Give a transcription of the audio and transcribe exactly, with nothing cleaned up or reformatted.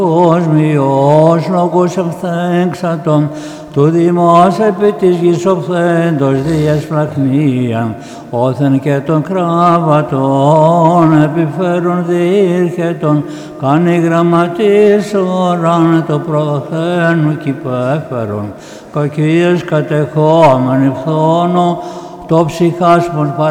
Κόσμιος λόγος ευθέξατον, του Δημός επί της γης οφθέντος διες φλαχνίαν, όθεν και των κράβατων επιφέρουν διήρχετον, κάνει γραμματής οράν το προχθένου κυπέφερον, κακίες κατεχόμενοι φθόνο, το ψυχάσμος